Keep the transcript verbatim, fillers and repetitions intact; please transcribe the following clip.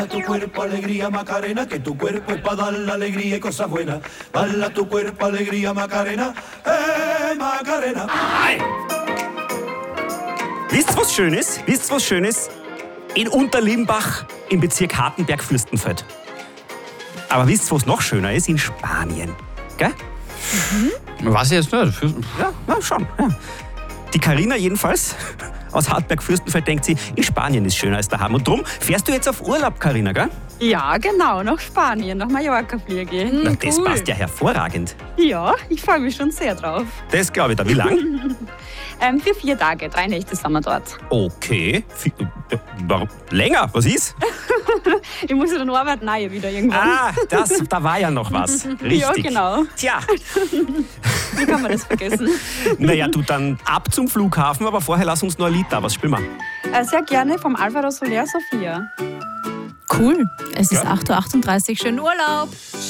Tu cuerpo alegría Macarena, que tu cuerpo es para dar la alegría y cosas buenas. Bala tu cuerpo alegría Macarena, eh Macarena. Wisst ihr, was schön ist? Wisst ihr, was schön ist? In Unterlimbach im Bezirk Hartenberg-Fürstenfeld. Aber wisst ihr, was noch schöner ist? In Spanien. Gell? Mhm. Was jetzt nicht? Ja, na, schon. Ja. Die Carina jedenfalls aus Hartberg-Fürstenfeld denkt sie, in Spanien ist schöner als daheim. Und drum fährst du jetzt auf Urlaub, Carina, gell? Ja, genau, nach Spanien, nach Mallorca fliege ich. Na, das cool. Passt ja hervorragend. Ja, ich freue mich schon sehr drauf. Das glaube ich da. Wie lang? ähm, für vier Tage, drei Nächte sind wir dort. Okay. F- Warum? Länger? Was ist? Ich muss ja dann arbeiten, nein, wieder irgendwann. Ah, das, da war ja noch was. Richtig. Ja, genau. Tja. Wie kann man das vergessen? Naja, du dann ab zum Flughafen, aber vorher lass uns noch ein Lied da. Was spielen wir? Äh, sehr gerne vom Alvaro Soler, Sophia. Cool. Es ist ja. acht Uhr achtunddreißig. Schönen Urlaub.